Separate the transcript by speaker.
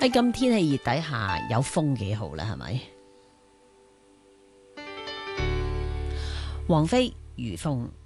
Speaker 1: 喺咁天氣熱底下有風幾好啦，係咪？王菲《如風》。